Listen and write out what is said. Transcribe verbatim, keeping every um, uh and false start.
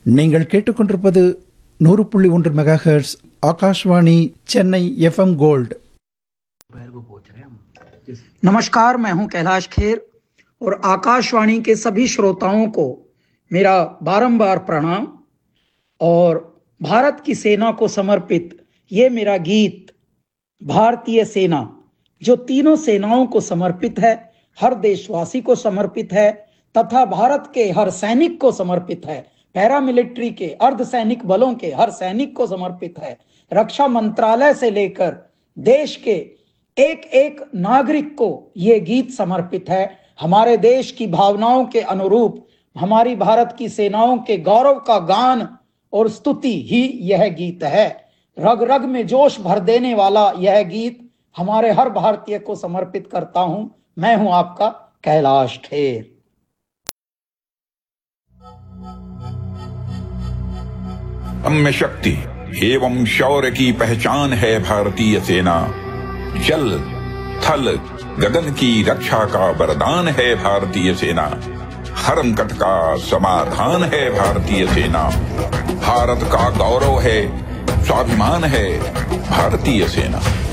நீங்கள் கேட்டுக்கொண்டிருப்பது நூறு புள்ளி ஒன்று mega hertz Akashvani Chennai FM gold. नमस्कार, मैं हूं कैलाश खेर और आकाशवाणी के सभी श्रोताओं को मेरा बारंबार प्रणाम। और भारत की सेना को समर्पित ये मेरा गीत भारतीय सेना, जो तीनों सेनाओं को समर्पित है, हर देशवासी को समर्पित है तथा भारत के हर सैनिक को समर्पित है, पैरामिलिट्री के अर्धसैनिक बलों के हर सैनिक को समर्पित है, रक्षा मंत्रालय से लेकर देश के एक एक नागरिक को ये गीत समर्पित है। हमारे देश की भावनाओं के अनुरूप हमारी भारत की सेनाओं के गौरव का गान और स्तुति ही यह गीत है। रग रग में जोश भर देने वाला यह गीत हमारे हर भारतीय को समर्पित करता हूं। मैं हूं आपका कैलाश खेर। दम्य शक्ति एवं शौर्य की पहचान है भारतीय सेना। जल थल गगन की रक्षा का वरदान है भारतीय सेना। हर संकट का समाधान है भारतीय सेना। भारत का गौरव है, स्वाभिमान है भारतीय सेना।